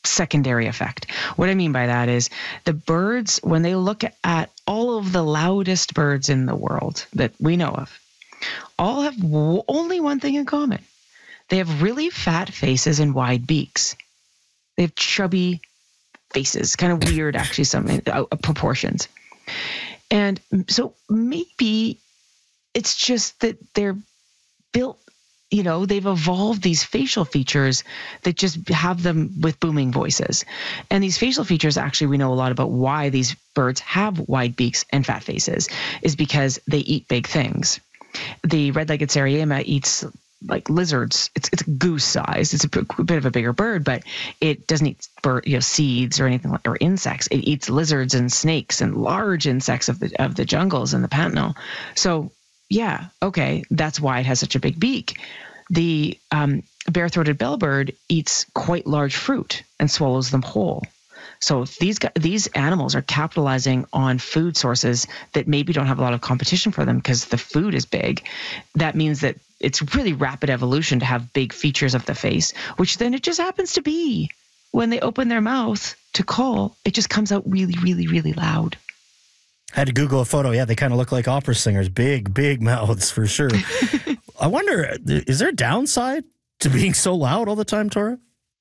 secondary effect. What I mean by that is the birds, when they look at all of the loudest birds in the world that we know of, all have only one thing in common. They have really fat faces and wide beaks. They have chubby faces, kind of weird, actually, some proportions. And so maybe it's just that they're built, they've evolved these facial features that just have them with booming voices. And these facial features, actually, we know a lot about why these birds have wide beaks and fat faces, is because they eat big things. The red-legged Sariema eats like lizards. It's goose size. It's a bit of a bigger bird, but it doesn't eat seeds or anything or insects. It eats lizards and snakes and large insects of the jungles and the Pantanal. So yeah, okay, that's why it has such a big beak. The bare-throated bellbird eats quite large fruit and swallows them whole. So if these animals are capitalizing on food sources that maybe don't have a lot of competition for them because the food is big, that means that it's really rapid evolution to have big features of the face, which then it just happens to be when they open their mouth to call, it just comes out really, really, really loud. I had to Google a photo. Yeah, they kind of look like opera singers. Big, big mouths for sure. I wonder, is there a downside to being so loud all the time, Tora?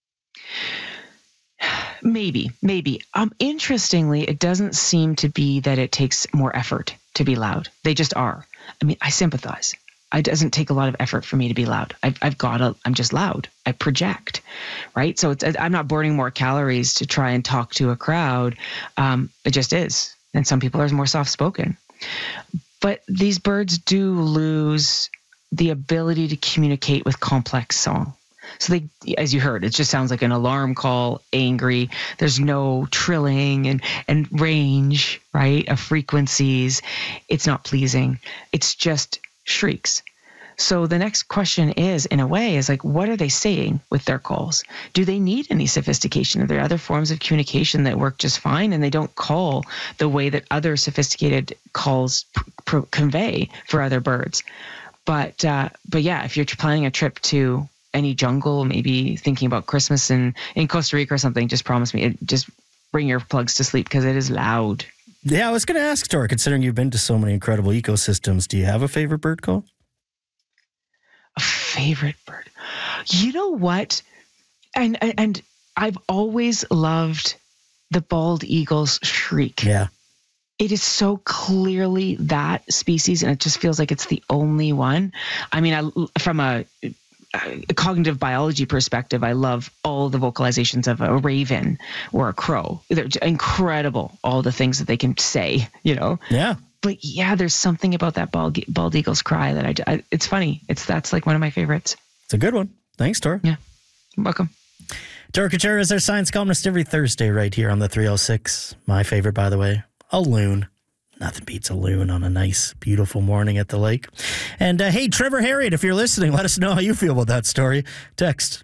Maybe. Interestingly, it doesn't seem to be that it takes more effort to be loud. They just are. I mean, I sympathize. It doesn't take a lot of effort for me to be loud. I'm just loud. I project, right? So I'm not burning more calories to try and talk to a crowd. It just is. And some people are more soft-spoken. But these birds do lose the ability to communicate with complex song. So they, as you heard, it just sounds like an alarm call, angry. There's no trilling and range, right, of frequencies. It's not pleasing. It's just shrieks. So the next question is, in a way, is like, what are they saying with their calls? Do they need any sophistication? Are there other forms of communication that work just fine and they don't call the way that other sophisticated calls convey for other birds? But yeah, if you're planning a trip to any jungle, maybe thinking about Christmas in Costa Rica or something, just promise me, just bring your plugs to sleep because it is loud. Yeah, I was going to ask, Tora, considering you've been to so many incredible ecosystems, do you have a favorite bird call? A favorite bird? You know what? And I've always loved the bald eagle's shriek. Yeah. It is so clearly that species, and it just feels like it's the only one. I mean, from a cognitive biology perspective, I love all the vocalizations of a raven or a crow. They're incredible, all the things that they can say, Yeah. But yeah, there's something about that bald eagle's cry that it's funny. That's like one of my favorites. It's a good one. Thanks, Tora. Yeah. You're welcome. Tora Kachura is our science columnist every Thursday right here on the 306. My favorite, by the way, a loon. Nothing beats a loon on a nice, beautiful morning at the lake. And hey, Trevor Harriet, if you're listening, let us know how you feel about that story. Text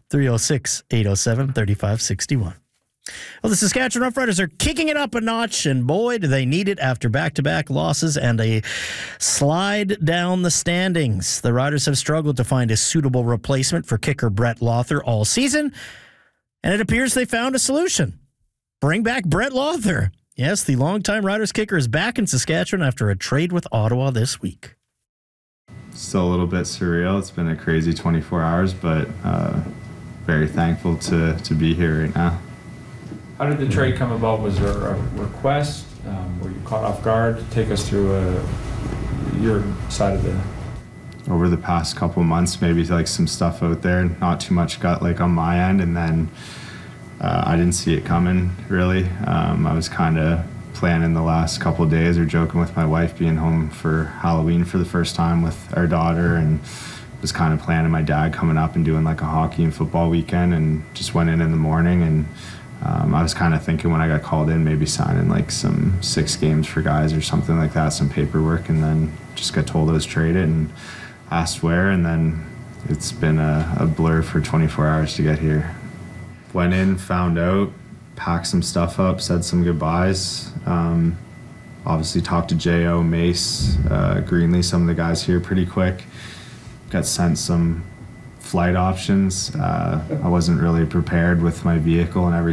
306-807-3561. Well, the Saskatchewan Roughriders are kicking it up a notch, and boy, do they need it after back-to-back losses and a slide down the standings. The Riders have struggled to find a suitable replacement for kicker Brett Lawther all season, and it appears they found a solution. Bring back Brett Lawther. Yes, the longtime Riders kicker is back in Saskatchewan after a trade with Ottawa this week. Still a little bit surreal. It's been a crazy 24 hours, but very thankful to be here right now. How did the trade come about? Was there a request? Were you caught off guard? Take us through your side of the... Over the past couple months, maybe like some stuff out there, not too much got like on my end, and then I didn't see it coming, really. I was kind of planning the last couple of days or joking with my wife being home for Halloween for the first time with our daughter, and was kind of planning my dad coming up and doing like a hockey and football weekend, and just went in the morning, and I was kind of thinking when I got called in, maybe signing like some 6 games for guys or something like that, some paperwork, and then just got told I was traded and asked where, and then it's been a blur for 24 hours to get here. Went in, found out, packed some stuff up, said some goodbyes. Obviously talked to J.O., Mace, Greenlee, some of the guys here pretty quick. Got sent some flight options. I wasn't really prepared with my vehicle and everything.